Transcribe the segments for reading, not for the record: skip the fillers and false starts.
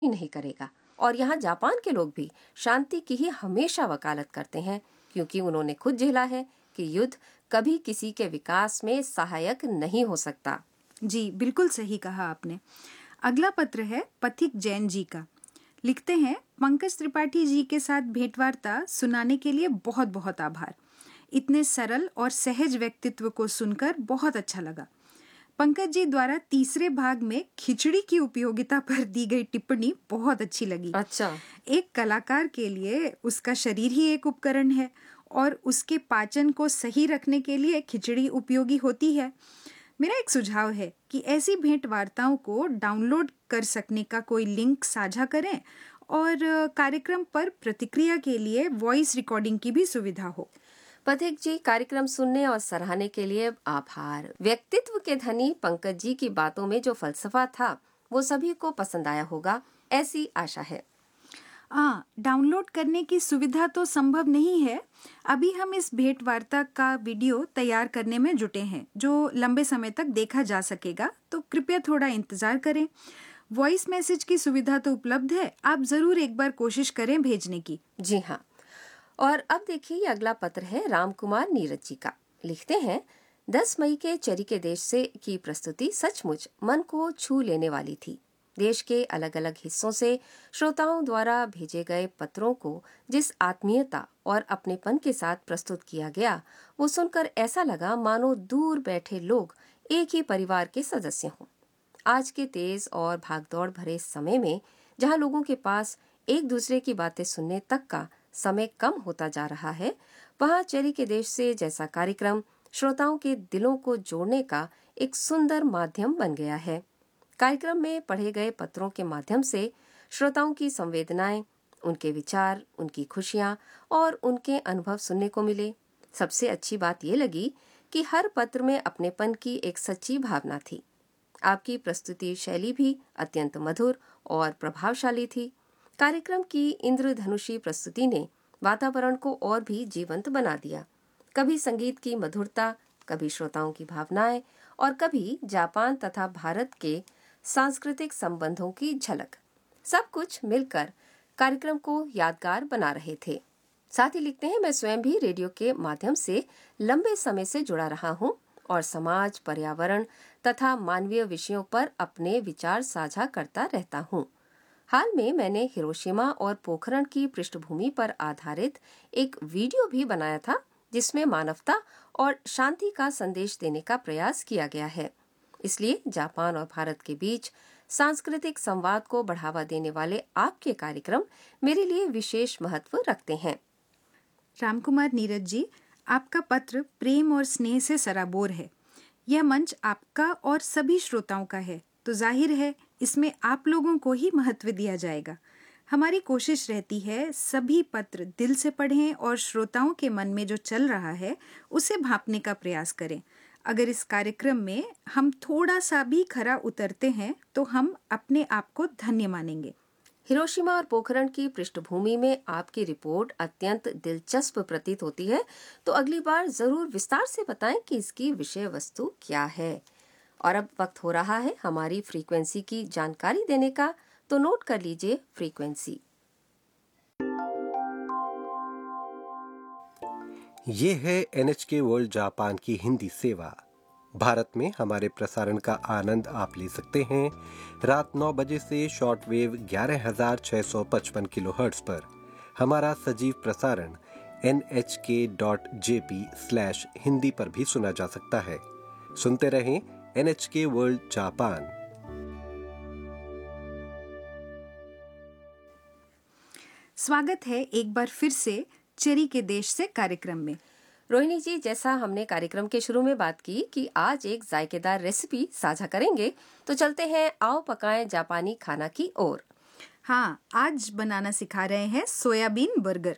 ही नहीं करेगा। और यहाँ जापान के लोग भी शांति की ही हमेशा वकालत करते हैं, क्योंकि उन्होंने खुद झेला है कि युद्ध कभी किसी के विकास में सहायक नहीं हो सकता। जी, बिल्कुल सही कहा आपने। अगला पत्र है पथिक जैन जी का। लिखते हैं, पंकज त्रिपाठी जी के साथ भेंटवार्ता सुनाने के लिए बहुत बहुत आभार। इतने सरल और सहज व्यक्तित्व को सुनकर बहुत अच्छा लगा। पंकज जी द्वारा तीसरे भाग में खिचड़ी की उपयोगिता पर दी गई टिप्पणी बहुत अच्छी लगी। अच्छा, एक कलाकार के लिए उसका शरीर ही एक उपकरण है और उसके पाचन को सही रखने के लिए खिचड़ी उपयोगी होती है। मेरा एक सुझाव है कि ऐसी भेंट वार्ताओं को डाउनलोड कर सकने का कोई लिंक साझा करें और कार्यक्रम पर प्रतिक्रिया के लिए वॉइस रिकॉर्डिंग की भी सुविधा हो। पथिक जी, कार्यक्रम सुनने और सराहने के लिए आभार। व्यक्तित्व के धनी पंकज जी की बातों में जो फलसफा था वो सभी को पसंद आया होगा, ऐसी आशा है। डाउनलोड करने की सुविधा तो संभव नहीं है। अभी हम इस भेंट वार्ता का वीडियो तैयार करने में जुटे हैं, जो लंबे समय तक देखा जा सकेगा, तो कृपया थोड़ा इंतजार करें। वॉइस मैसेज की सुविधा तो उपलब्ध है, आप जरूर एक बार कोशिश करें भेजने की। जी हाँ। और अब देखिए, अगला पत्र है राम कुमार नीरज जी का। लिखते हैं, 10 मई के चरी के देश से की प्रस्तुति सचमुच मन को छू लेने वाली थी। देश के अलग अलग हिस्सों से श्रोताओं द्वारा भेजे गए पत्रों को जिस आत्मीयता और अपनेपन के साथ प्रस्तुत किया गया, वो सुनकर ऐसा लगा मानो दूर बैठे लोग एक ही परिवार के सदस्य हों। आज के तेज और भागदौड़ भरे समय में, जहाँ लोगों के पास एक दूसरे की बातें सुनने तक का समय कम होता जा रहा है, वहाँ चरी के देश से जैसा कार्यक्रम श्रोताओं के दिलों को जोड़ने का एक सुंदर माध्यम बन गया है। कार्यक्रम में पढ़े गए पत्रों के माध्यम से श्रोताओं की संवेदनाएं, उनके विचार, उनकी खुशियां और उनके अनुभव सुनने को मिले। सबसे अच्छी बात ये लगी कि हर पत्र में अपनेपन की एक सच्ची भावना थी। आपकी प्रस्तुति शैली भी अत्यंत मधुर और प्रभावशाली थी। कार्यक्रम की इंद्रधनुषी प्रस्तुति ने वातावरण को और भी जीवंत बना दिया। कभी संगीत की मधुरता, कभी श्रोताओं की भावनाएं और कभी जापान तथा भारत के सांस्कृतिक संबंधों की झलक, सब कुछ मिलकर कार्यक्रम को यादगार बना रहे थे। साथ ही लिखते हैं, मैं स्वयं भी रेडियो के माध्यम से लंबे समय से जुड़ा रहा हूं और समाज, पर्यावरण तथा मानवीय विषयों पर अपने विचार साझा करता रहता हूं। हाल में मैंने हिरोशिमा और पोखरण की पृष्ठभूमि पर आधारित एक वीडियो भी बनाया था, जिसमें मानवता और शांति का संदेश देने का प्रयास किया गया है। इसलिए जापान और भारत के बीच सांस्कृतिक संवाद को बढ़ावा देने वाले आपके कार्यक्रम मेरे लिए विशेष महत्व रखते हैं। रामकुमार नीरज जी, आपका पत्र प्रेम और स्नेह से सराबोर है। यह मंच आपका और सभी श्रोताओं का है, तो जाहिर है इसमें आप लोगों को ही महत्व दिया जाएगा। हमारी कोशिश रहती है सभी पत्र दिल से पढ़ें और श्रोताओं के मन में जो चल रहा है उसे भांपने का प्रयास करें। अगर इस कार्यक्रम में हम थोड़ा सा भी खरा उतरते हैं तो हम अपने आप को धन्य मानेंगे। हिरोशिमा और पोखरण की पृष्ठभूमि में आपकी रिपोर्ट अत्यंत दिलचस्प प्रतीत होती है, तो अगली बार जरूर विस्तार से बताएं कि इसकी विषय वस्तु क्या है। और अब वक्त हो रहा है हमारी फ्रीक्वेंसी की जानकारी देने का, तो नोट कर लीजिए फ्रीक्वेंसी। ये है NHK वर्ल्ड जापान की हिंदी सेवा। भारत में हमारे प्रसारण का आनंद आप ले सकते हैं रात 9 बजे से शॉर्टवेव 11,655 किलोहर्ट्ज पर। हमारा सजीव प्रसारण nhk.jp/hindi पर भी सुना जा सकता है। सुनते रहें NHK वर्ल्ड जापान। स्वागत है एक बार फिर से चेरी के देश से कार्यक्रम में। रोहिणी जी, जैसा हमने कार्यक्रम के शुरू में बात की कि आज एक जायकेदार रेसिपी साझा करेंगे, तो चलते हैं आओ पकाएं जापानी खाना की ओर। हाँ, आज बनाना सिखा रहे हैं सोयाबीन बर्गर।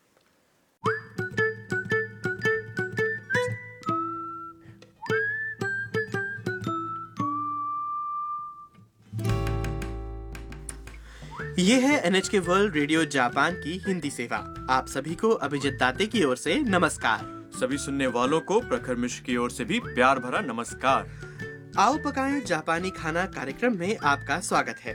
ये है NHK वर्ल्ड रेडियो जापान की हिंदी सेवा। आप सभी को अभिजीत दाते की ओर से नमस्कार। सभी सुनने वालों को प्रखर मिश्र की ओर से भी प्यार भरा नमस्कार। आओ पकाएं जापानी खाना कार्यक्रम में आपका स्वागत है।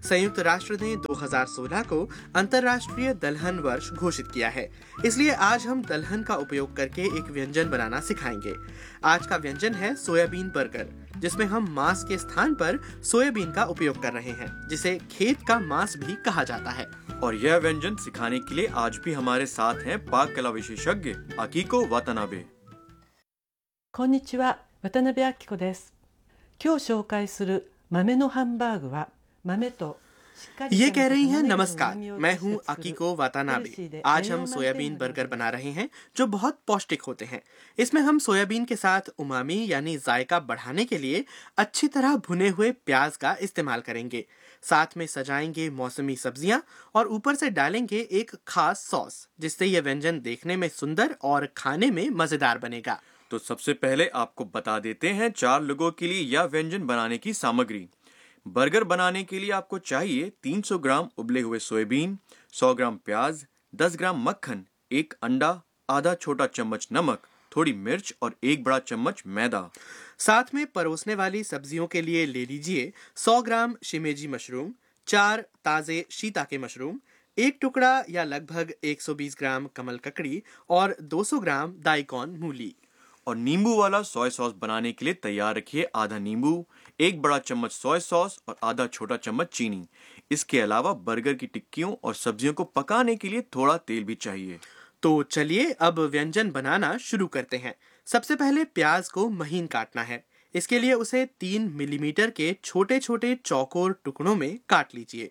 संयुक्त राष्ट्र ने 2016 को अंतर्राष्ट्रीय दलहन वर्ष घोषित किया है। इसलिए आज हम दलहन का उपयोग करके एक व्यंजन बनाना सिखाएंगे। आज का व्यंजन है सोयाबीन बर्गर, जिसमें हम मांस के स्थान पर सोयाबीन का उपयोग कर रहे हैं, जिसे खेत का मांस भी कहा जाता है। और यह व्यंजन सिखाने के लिए आज भी हमारे साथ हैं पाक कला विशेषज्ञ अकीको वातानाबे। こんにちは、渡辺明子です。今日紹介する豆のハンバーグは豆と ये कह रही हैं, नमस्कार, मैं हूँ अकीको वातानाबे। आज हम सोयाबीन बर्गर बना रहे हैं जो बहुत पौष्टिक होते हैं। इसमें हम सोयाबीन के साथ उमामी यानी जायका बढ़ाने के लिए अच्छी तरह भुने हुए प्याज का इस्तेमाल करेंगे। साथ में सजाएंगे मौसमी सब्जियां और ऊपर से डालेंगे एक खास सॉस, जिससे यह व्यंजन देखने में सुंदर और खाने में मजेदार बनेगा। तो सबसे पहले आपको बता देते हैं 4 लोगों के लिए यह व्यंजन बनाने की सामग्री। बर्गर बनाने के लिए आपको चाहिए 300 ग्राम उबले हुए सोयाबीन, 100 ग्राम प्याज, 10 ग्राम मक्खन, 1 अंडा, आधा छोटा चम्मच नमक, थोड़ी मिर्च और 1 बड़ा चम्मच मैदा। साथ में परोसने वाली सब्जियों के लिए ले लीजिए 100 ग्राम शिमेजी मशरूम, 4 ताजे शीताके मशरूम, 1 टुकड़ा या लगभग 120 ग्राम कमल ककड़ी और 200 ग्राम दाइकॉन मूली। और नींबू वाला सोया सॉस बनाने के लिए तैयार रखिए आधा नींबू, 1 बड़ा चम्मच सोया सॉस और आधा छोटा चम्मच चीनी। इसके अलावा बर्गर की टिक्कियों और सब्जियों को पकाने के लिए थोड़ा तेल भी चाहिए। तो चलिए अब व्यंजन बनाना शुरू करते हैं। सबसे पहले प्याज को महीन काटना है। इसके लिए उसे 3 मिलीमीटर के छोटे छोटे चौकोर टुकड़ों में काट लीजिए।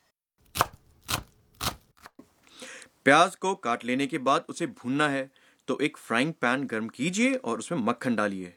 प्याज को काट लेने के बाद उसे भूनना है, तो एक फ्राइंग पैन गर्म कीजिए और उसमें मक्खन डालिए।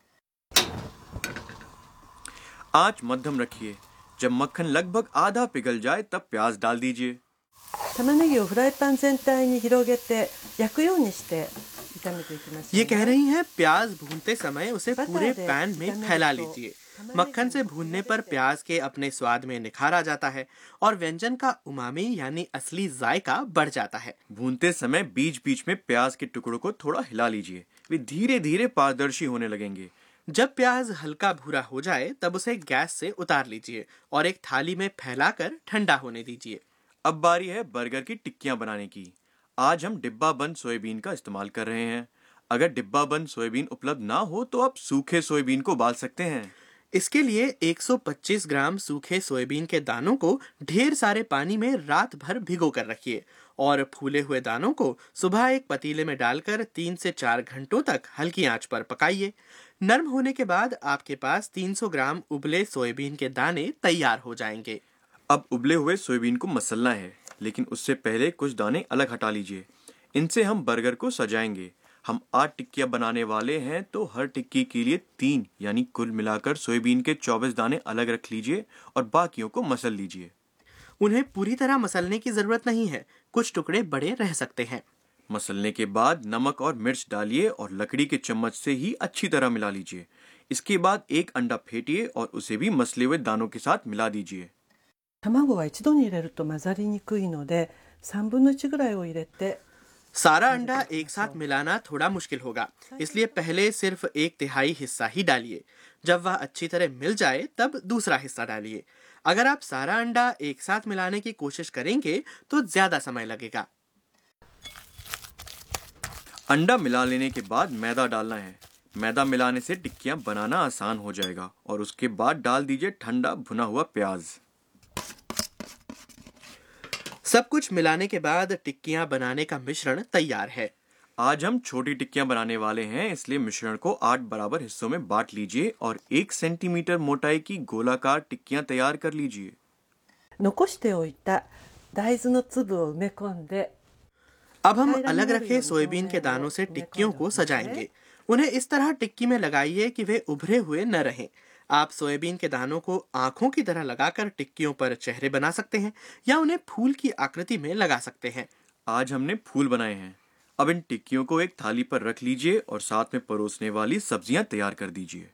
आंच मध्यम रखिए। जब मक्खन लगभग आधा पिघल जाए तब प्याज डाल दीजिए। 玉ねぎをフライパン全体に広げて焼くようにして炒めていきます。 ये कह रही हैं, प्याज भूनते समय उसे पूरे पैन में फैला लीजिए। मक्खन से भूनने पर प्याज के अपने स्वाद में निखार आ जाता है और व्यंजन का उमामी यानी असली जायका बढ़ जाता है। भूनते समय बीच बीच में प्याज के टुकड़ों को थोड़ा हिला लीजिए। वे धीरे धीरे पारदर्शी होने लगेंगे। जब प्याज हल्का भूरा हो जाए तब उसे गैस से उतार लीजिए और एक थाली में फैलाकर ठंडा होने दीजिए। अब बारी है बर्गर की टिक्कियां बनाने की। आज हम डिब्बा बंद सोयाबीन का इस्तेमाल कर रहे हैं। अगर डिब्बा बंद सोयाबीन उपलब्ध ना हो तो आप सूखे सोयाबीन को उबाल सकते हैं। इसके लिए 125 ग्राम सूखे सोयाबीन के दानों को ढेर सारे पानी में रात भर भिगो कर रखिए और फूले हुए दानों को सुबह एक पतीले में डालकर 3 से 4 घंटों तक हल्की आंच पर पकाइए। नरम होने के बाद आपके पास 300 ग्राम उबले सोयाबीन के दाने तैयार हो जाएंगे। अब उबले हुए सोयाबीन को मसलना है, लेकिन उससे पहले कुछ दाने अलग हटा लीजिए। इनसे हम बर्गर को सजाएंगे। हम 8 टिक्कियां बनाने वाले हैं, तो हर टिक्की के लिए 3 यानी कुल मिलाकर सोयाबीन के 24 दाने अलग रख लीजिए और बाकियों को मसल लीजिए। उन्हें पूरी तरह मसलने की जरूरत नहीं है, कुछ टुकड़े बड़े रह सकते हैं। मसलने के बाद नमक और मिर्च डालिए और लकड़ी के चम्मच से ही अच्छी तरह मिला लीजिए। इसके बाद 1 अंडा फेंटिए और उसे भी मसले हुए दानों के साथ मिला दीजिए। 卵は一度に入れると混ざりにくいので3分の1ぐらいを入れて सारा अंडा एक साथ मिलाना थोड़ा मुश्किल होगा, इसलिए पहले सिर्फ 1/3 हिस्सा ही डालिए। जब वह अच्छी तरह मिल जाए तब दूसरा हिस्सा डालिए। अगर आप सारा अंडा एक साथ मिलाने की कोशिश करेंगे तो ज्यादा समय लगेगा। अंडा मिला लेने के बाद मैदा डालना है। मैदा मिलाने से टिक्कियां बनाना आसान हो जाएगा और उसके बाद डाल दीजिए ठंडा भुना हुआ प्याज। सब कुछ मिलाने के बाद टिक्कियां बनाने का मिश्रण तैयार है। आज हम छोटी टिक्कियां बनाने वाले हैं, इसलिए मिश्रण को 8 बराबर हिस्सों में बांट लीजिए और 1 सेंटीमीटर मोटाई की गोलाकार टिक्कियां तैयार कर लीजिए। 残しておいた大豆の粒を埋め込んで अब हम अलग रखे सोयाबीन के दानों से टिक्कियों को सजाएंगे। उन्हें इस तरह टिक्की में लगाइए कि वे उभरे हुए न रहें। आप सोयाबीन के दानों को आंखों की तरह लगाकर टिक्कियों पर चेहरे बना सकते हैं या उन्हें फूल की आकृति में लगा सकते हैं। आज हमने फूल बनाए हैं। अब इन टिक्कियों को एक थाली पर रख लीजिए और साथ में परोसने वाली सब्जियां तैयार कर दीजिए।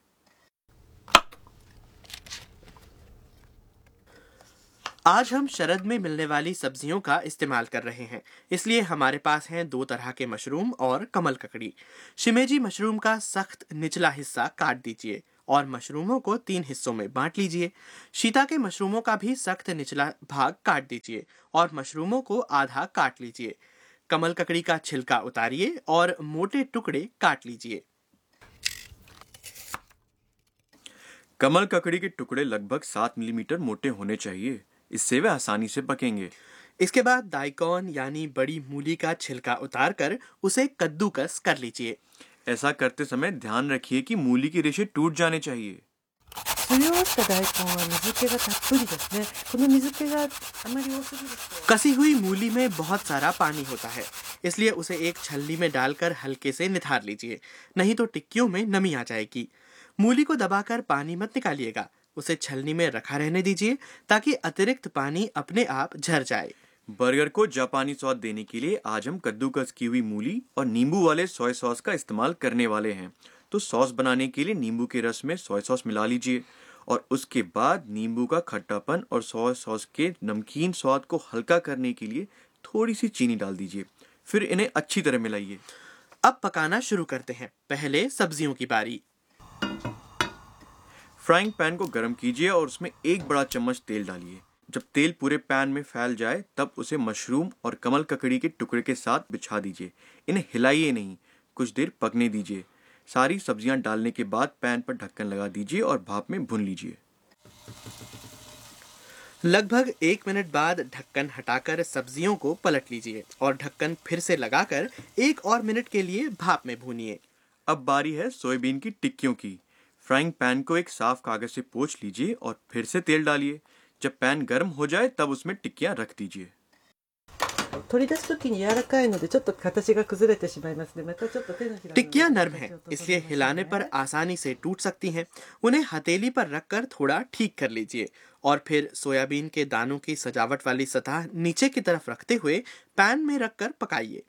आज हम शरद में मिलने वाली सब्जियों का इस्तेमाल कर रहे हैं, इसलिए हमारे पास हैं 2 तरह के मशरूम और कमल ककड़ी। शिमेजी मशरूम का सख्त निचला हिस्सा काट दीजिए और मशरूमों को 3 हिस्सों में बांट लीजिए। शीता के मशरूमों का भी सख्त निचला भाग काट दीजिए और मशरूमों को आधा काट लीजिए। कमल ककड़ी का छिलका उतारिए और मोटे टुकड़े काट लीजिए। कमल ककड़ी के टुकड़े लगभग 7 मिलीमीटर मोटे होने चाहिए, इससे वे आसानी से पकेंगे। इसके बाद दाइकॉन यानी बड़ी मूली का छिलका उतारकर उसे कद्दूकस कर लीजिए। ऐसा करते समय ध्यान रखिए कि मूली की रेशे टूट जाने चाहिए। すりおろした大根は水気がたっぷりですね。この水気があまり多すぎると कसी हुई मूली में बहुत सारा पानी होता है, इसलिए उसे एक छलनी में डालकर हल्के से निथार लीजिए, नहीं तो टिक्कियों में नमी आ जाएगी। मूली को दबाकर पानी मत निकालिएगा, उसे छलनी में रखा रहने दीजिए ताकि अतिरिक्त पानी अपने आप झर जाए। बर्गर को जापानी स्वाद देने के लिए आज हम कद्दूकस की हुई मूली और नींबू वाले सोया सॉस का इस्तेमाल करने वाले हैं। तो सॉस बनाने के लिए नींबू के रस में सोया सॉस मिला लीजिए और उसके बाद नींबू का खट्टापन और सोया सॉस के नमकीन स्वाद को हल्का करने के लिए थोड़ी सी चीनी डाल दीजिए। फिर इन्हें अच्छी तरह मिलाइए। अब पकाना शुरू करते हैं। पहले सब्जियों की बारी। फ्राइंग पैन को गर्म कीजिए और उसमें 1 बड़ा चम्मच तेल डालिए। जब तेल पूरे पैन में फैल जाए तब उसे मशरूम और कमल ककड़ी के टुकड़े के साथ बिछा दीजिए। इन्हें हिलाइए नहीं, कुछ देर पकने दीजिए। सारी सब्जियां डालने के बाद पैन पर ढक्कन लगा दीजिए और भाप में भून लीजिए। लगभग 1 मिनट बाद ढक्कन हटाकर सब्जियों को पलट लीजिए और ढक्कन फिर से लगाकर 1 और मिनट के लिए भाप में भूनिए। अब बारी है सोयाबीन की टिक्कियों की। फ्राइंग पैन को एक साफ कागज से पोंछ लीजिए और फिर से तेल डालिए। जब पैन गर्म हो जाए तब उसमें टिक्कियां रख दीजिए। 取り出すときに柔らかいのでちょっと形が崩れてしまいますね。またちょっと手のひら टिक्कियां नरम हैं, इसलिए हिलाने पर आसानी से टूट सकती हैं। उन्हें हथेली पर रखकर थोड़ा ठीक कर लीजिए और फिर सोयाबीन के दानों की सजावट वाली सतह नीचे की तरफ रखते हुए पैन में रखकर पकाइए।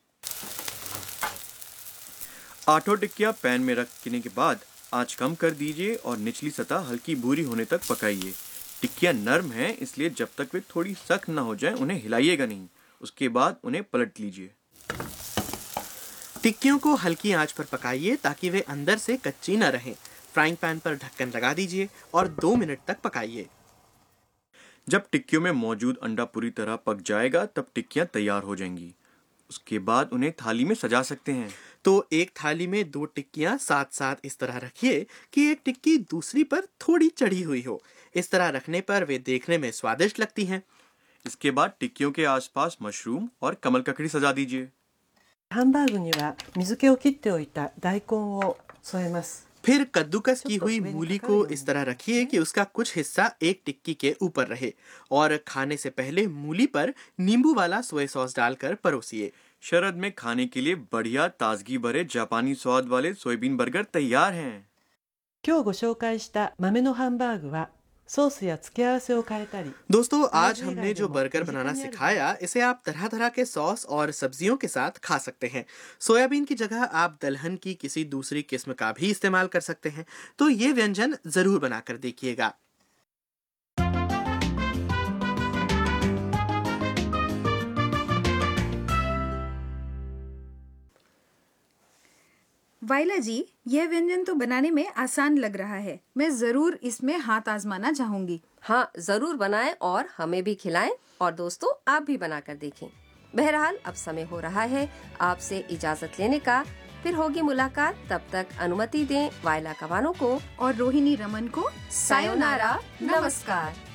8 टिक्कियां पैन में रखने के बाद आंच कम कर दीजिए और निचली सतह हल्की भूरी होने तक पकाइए। टिक्कियां नरम हैं, इसलिए जब तक वे थोड़ी सख्त न हो जाएं उन्हें हिलाइएगा नहीं। उसके बाद उन्हें पलट लीजिए। टिक्कियों को हल्की आंच पर पकाइए ताकि वे अंदर से कच्ची न रहें। फ्राइंग पैन पर ढक्कन लगा दीजिए और 2 मिनट तक पकाइए। जब टिक्कियों में मौजूद अंडा पूरी तरह पक जाएगा तब टिक्कियां तैयार हो जाएंगी। उसके बाद उन्हें थाली में सजा सकते हैं। तो एक थाली में 2 टिक्कियां साथ साथ इस तरह रखिए कि एक टिक्की दूसरी पर थोड़ी चढ़ी हुई हो। इस तरह रखने पर वे देखने में स्वादिष्ट लगती हैं। इसके बाद टिक्कियों के आसपास मशरूम और कमल ककड़ी सजा दीजिए। ハンバーグには水気を切っておいた大根を添えます。 फिर कद्दूकस की हुई मूली को इस तरह रखिए कि उसका कुछ हिस्सा एक टिक्की के ऊपर रहे और खाने से पहले मूली पर नींबू वाला सोया सॉस डालकर परोसिए। शरद में खाने के लिए बढ़िया ताजगी भरे जापानी स्वाद वाले सोयाबीन बर्गर तैयार हैं। 今日ご紹介した豆のハンバーグはソースや付け合わせを変えたり दोस्तों, आज हमने जो बर्गर बनाना सिखाया इसे आप तरह तरह के सॉस और सब्जियों के साथ खा सकते हैं। सोयाबीन की जगह आप दलहन की किसी दूसरी किस्म का भी इस्तेमाल कर सकते हैं। तो ये व्यंजन जरूर बनाकर देखिएगा। वाइला जी, यह व्यंजन तो बनाने में आसान लग रहा है। मैं जरूर इसमें हाथ आजमाना चाहूंगी। हाँ, जरूर बनाएं और हमें भी खिलाएं और दोस्तों आप भी बनाकर देखें। बहरहाल अब समय हो रहा है आपसे इजाजत लेने का। फिर होगी मुलाकात, तब तक अनुमति दें वाइला कवानो को और रोहिणी रमन को सायोनारा, नमस्कार।